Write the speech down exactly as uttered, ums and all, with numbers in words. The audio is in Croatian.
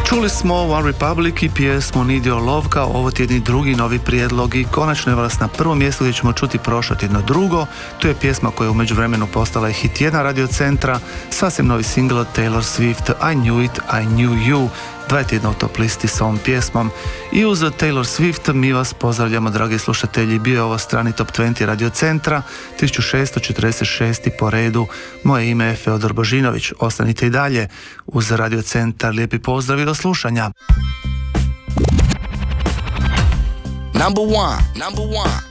Čuli smo One Republic i pjesmu Need Your Love kao ovo tjedni drugi novi prijedlog i konačno je vas na prvom mjestu gdje ćemo čuti prošlo tjedno drugo. Tu je pjesma koja je u međuvremenu postala i hit jedna Radio Centra, sasvim novi singl od Taylor Swift I Knew It, I Knew You, dva tjedna u top listi s ovom pjesmom. I uz Taylor Swift mi vas pozdravljamo, dragi slušatelji. Bio je ovo strani top dvadeset Radio Centra, tisuću šesto četrdeset šest po redu. Moje ime je Feodor Božinović. Ostanite i dalje uz Radio Centar. Lijepi pozdrav i do slušanja. Number one, number one.